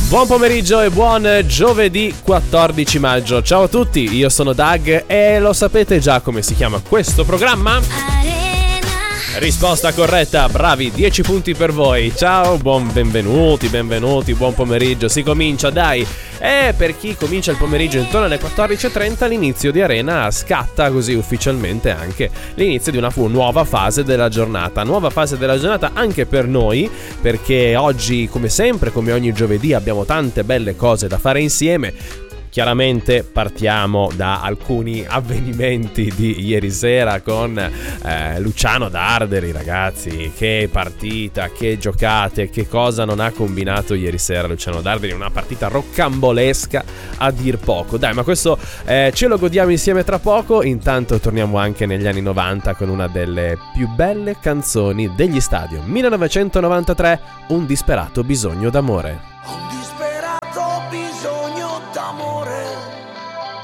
Buon pomeriggio e buon giovedì 14 maggio. Ciao a tutti, io sono Doug e lo sapete già come si chiama questo programma? Risposta corretta, bravi, 10 punti per voi. Ciao, benvenuti, buon pomeriggio. Si comincia, dai. E per chi comincia il pomeriggio intorno alle 14:30, l'inizio di Arena scatta così ufficialmente anche l'inizio di una nuova fase della giornata. Nuova fase della giornata anche per noi, perché oggi, come sempre, come ogni giovedì, abbiamo tante belle cose da fare insieme. Chiaramente partiamo da alcuni avvenimenti di ieri sera con Luciano Darderi, ragazzi. Che partita, che giocate, che cosa non ha combinato ieri sera Luciano Darderi. Una partita roccambolesca a dir poco. Dai, ma questo ce lo godiamo insieme tra poco. Intanto torniamo anche negli anni 90 con una delle più belle canzoni degli Stadium. 1993, Un disperato bisogno d'amore. Un disperato bisogno d'amore.